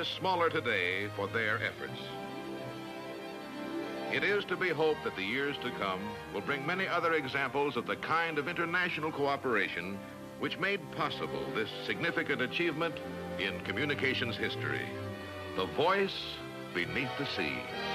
is smaller today for their efforts. It is to be hoped that the years to come will bring many other examples of the kind of international cooperation which made possible this significant achievement in communications history. The voice beneath the sea.